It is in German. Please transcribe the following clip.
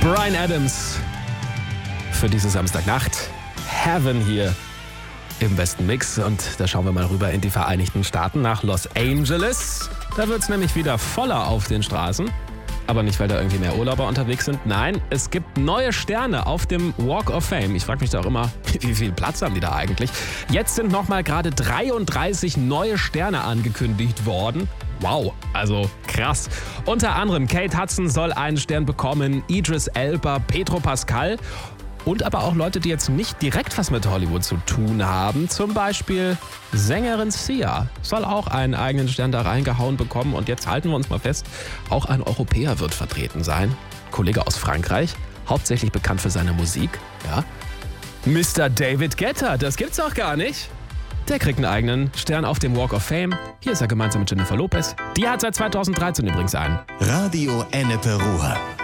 Bryan Adams für diese Samstagnacht. Heaven hier im besten Mix. Und da schauen wir mal rüber in die Vereinigten Staaten nach Los Angeles. Da wird es nämlich wieder voller auf den Straßen. Aber nicht, weil da irgendwie mehr Urlauber unterwegs sind. Nein, es gibt neue Sterne auf dem Walk of Fame. Ich frage mich da auch immer, wie viel Platz haben die da eigentlich? Jetzt sind nochmal gerade 33 neue Sterne angekündigt worden. Wow, also krass. Unter anderem Kate Hudson soll einen Stern bekommen, Idris Elba, Pedro Pascal und aber auch Leute, die jetzt nicht direkt was mit Hollywood zu tun haben. Zum Beispiel Sängerin Sia soll auch einen eigenen Stern da reingehauen bekommen. Und jetzt halten wir uns mal fest, auch ein Europäer wird vertreten sein. Kollege aus Frankreich, hauptsächlich bekannt für seine Musik. Ja, Mr. David Guetta, das gibt's doch gar nicht. Der kriegt einen eigenen Stern auf dem Walk of Fame. Hier ist er gemeinsam mit Jennifer Lopez. Die hat seit 2013 übrigens einen. Radio Ennepe Ruhr.